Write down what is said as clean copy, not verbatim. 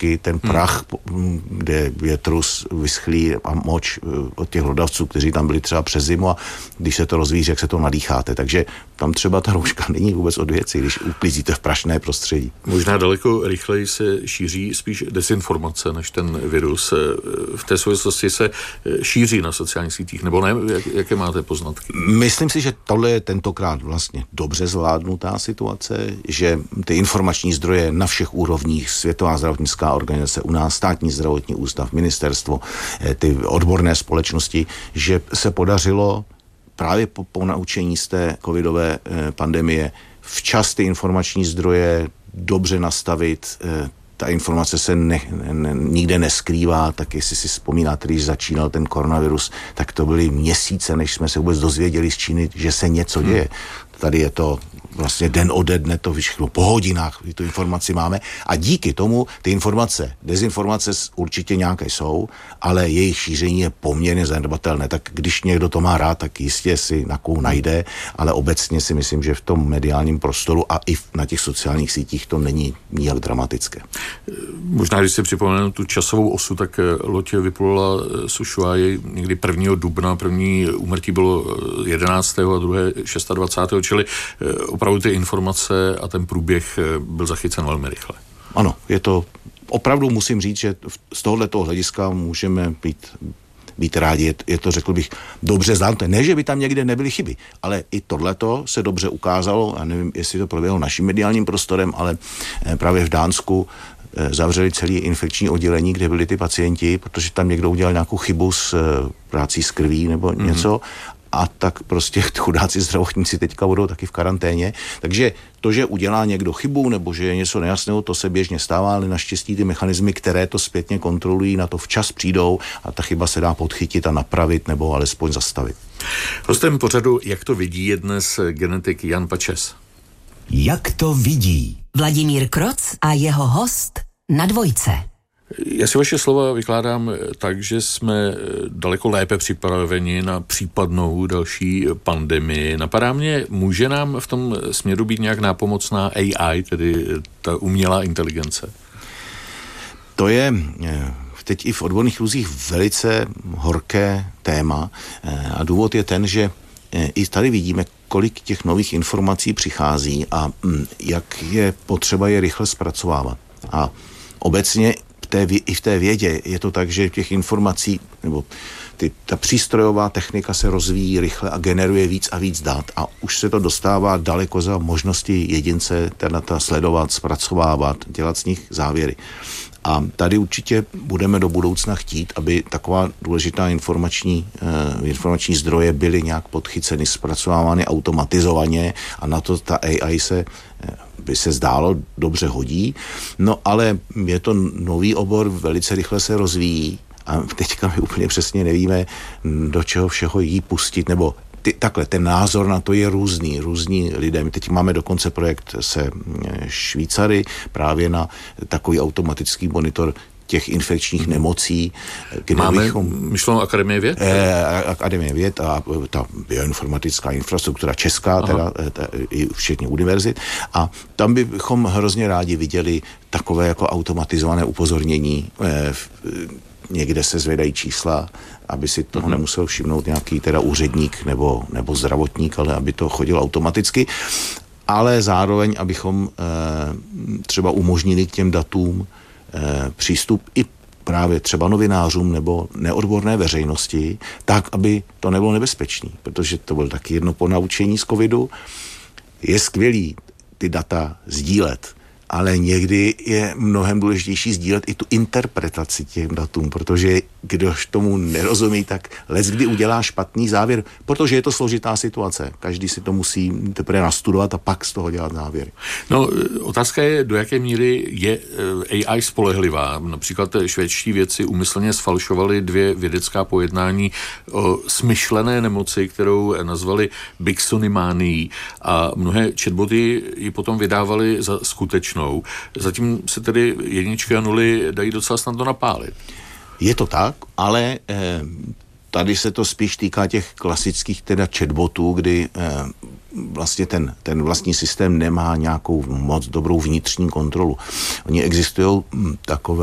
roušky, ten prach, kde je trus vyschlý a moč od těch hlodavců, kteří tam byli třeba přes zimu a když se to rozvíří, jak se to nadýcháte. Takže tam třeba ta rouška není vůbec od věci, když uklízíte v prašné prostředí. Možná daleko rychleji se šíří spíš dezinformace než ten virus. V té souvislosti se šíří na sociálních sítích, nebo ne? Jaké máte poznatky? Myslím si, že tohle je tentokrát vlastně dobře zvládnutá situace, že ty informační zdroje na všech úrovních, Světová zdravotnická organizace, u nás Státní zdravotní ústav, ministerstvo, ty odborné společnosti, že se podařilo právě po naučení z té covidové pandemie včas ty informační zdroje dobře nastavit. Ta informace se nikde neskrývá, tak jestli si vzpomínáte, když začínal ten koronavirus, tak to byly měsíce, než jsme se vůbec dozvěděli z Číny, že se něco děje. Tady je to vlastně den ode dne, to všechno po hodinách, tu informaci máme a díky tomu ty dezinformace určitě nějaké jsou, ale jejich šíření je poměrně zanedbatelné. Tak když někdo to má rád, tak jistě si najde, ale obecně si myslím, že v tom mediálním prostoru a i na těch sociálních sítích to není nijak dramatické. Možná, když si připomenu tu časovou osu, tak loď vyplula z Ushuaii někdy 1. dubna, první úmrtí bylo 11. a druhé 26. čili opravdu ty informace a ten průběh byl zachycen velmi rychle. Ano, je to, opravdu musím říct, že z tohoto hlediska můžeme být rádi, je to, řekl bych, dobře známé. Ne, že by tam někde nebyly chyby, ale i tohleto se dobře ukázalo, a nevím, jestli to proběhlo naším mediálním prostorem, ale právě v Dánsku zavřeli celý infekční oddělení, kde byli ty pacienti, protože tam někdo udělal nějakou chybu s prací s krví nebo něco, a tak prostě chudáci zdravotníci teďka budou taky v karanténě. Takže to, že udělá někdo chybu nebo že je něco nejasného, to se běžně stává, ale naštěstí ty mechanismy, které to zpětně kontrolují, na to včas přijdou a ta chyba se dá podchytit a napravit nebo alespoň zastavit. Hostem pořadu Jak to vidí je dnes genetik Jan Pačes. Jak to vidí? Vladimír Kroc a jeho host na Dvojce. Já si vaše slova vykládám tak, že jsme daleko lépe připraveni na případnou další pandemii. Napadá mě, může nám v tom směru být nějak nápomocná AI, tedy ta umělá inteligence? To je teď i v odborných kruzích velice horké téma a důvod je ten, že i tady vidíme, kolik těch nových informací přichází a jak je potřeba je rychle zpracovávat. A obecně i v té vědě je to tak, že těch informací nebo ta přístrojová technika se rozvíjí rychle a generuje víc a víc dat a už se to dostává daleko za možnosti jedince ta data sledovat, zpracovávat, dělat z nich závěry. A tady určitě budeme do budoucna chtít, aby taková důležitá informační zdroje byly nějak podchyceny, zpracovávány automatizovaně a na to ta AI by se zdálo dobře hodí. No ale je to nový obor, velice rychle se rozvíjí a teďka my úplně přesně nevíme, do čeho všeho jí pustit, nebo takhle, ten názor na to je různý lidé. My teď máme dokonce projekt se Švýcary právě na takový automatický monitor těch infekčních nemocí. Máme myšlenou Akademie věd? Akademie věd a ta bioinformatická infrastruktura česká, teda včetně univerzit. A tam bychom hrozně rádi viděli takové jako automatizované upozornění. Někde se zvedají čísla, aby si toho nemusel všimnout nějaký teda úředník nebo zdravotník, ale aby to chodilo automaticky. Ale zároveň, abychom třeba umožnili k těm datům přístup i právě třeba novinářům nebo neodborné veřejnosti, tak, aby to nebylo nebezpečné, protože to bylo taky jedno ponaučení z covidu. Je skvělý ty data sdílet, ale někdy je mnohem důležitější sdílet i tu interpretaci těch datům, protože kdož tomu nerozumí, tak leckdy udělá špatný závěr, protože je to složitá situace. Každý si to musí teprve nastudovat a pak z toho dělat závěry. No, otázka je, do jaké míry je AI spolehlivá. Například švédští vědci úmyslně sfalšovali 2 vědecká pojednání o smyšlené nemoci, kterou nazvali Biksonimánií a mnohé chatboty ji potom vydávali za skutečnou. Zatím se tedy 1 a 0 dají docela snadno napálit. Je to tak, ale tady se to spíš týká těch klasických teda chatbotů, kdy vlastně ten vlastní systém nemá nějakou moc dobrou vnitřní kontrolu. Oni existují